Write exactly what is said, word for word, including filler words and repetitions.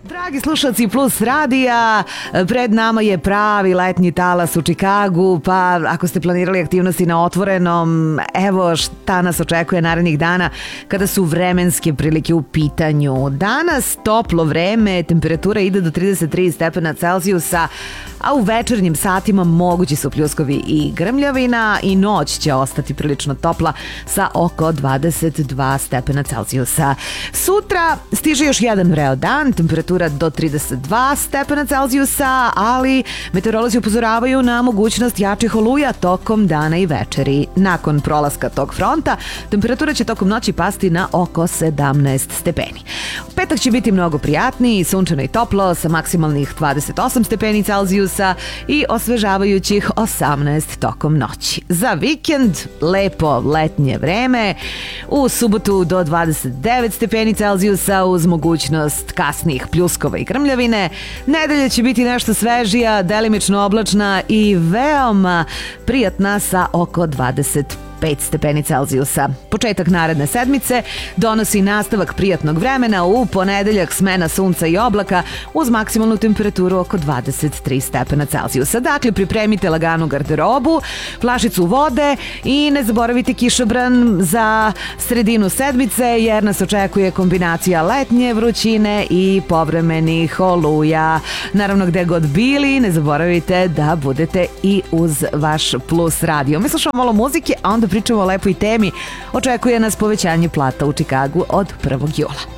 Dragi slušalci Plus radija, pred nama je pravi letnji talas u Čikagu, pa ako ste planirali aktivnosti na otvorenom, evo šta nas očekuje narednih dana kada su vremenske prilike u pitanju. Danas toplo vreme, temperatura ide do trideset tri stepena Celzijusa, a u večernjim satima mogući su pljuskovi i grmljavina i noć će ostati prilično topla sa oko dvadeset dva stepena Celzijusa. Sutra stiže još jedan vreo dan, temperatura do trideset dva stepena Celzijusa, ali meteorolozi upozoravaju na mogućnost jačih oluja tokom dana i večeri. Nakon prolaska tog fronta, temperatura će tokom noći pasti na oko sedamnaest stepeni. Petak će biti mnogo prijatniji, sunčano i toplo sa maksimalnih dvadeset osam stepeni Celzijusa i osvežavajućih osamnaest tokom noći. Za vikend lepo letnje vreme, u subotu do dvadeset devet stepeni Celzijusa uz mogućnost kasnih pljuskova i grmljavine. Nedelja će biti nešto svežija, delimično oblačna i veoma prijatna sa oko dvadeset pet stepeni Celzijusa. Početak naredne sedmice donosi nastavak prijatnog vremena, u ponedeljak smena sunca i oblaka uz maksimalnu temperaturu oko dvadeset tri stepena Celzijusa. Dakle, pripremite laganu garderobu, flašicu vode i ne zaboravite kišobran za sredinu sedmice jer nas očekuje kombinacija letnje vrućine i povremenih oluja. Naravno, gde god bili, ne zaboravite da budete i uz vaš Plus radio. Mi slušamo malo muzike, a onda pričamo o lepoj temi. Očekuje nas povećanje plata u Čikagu od prvog jula.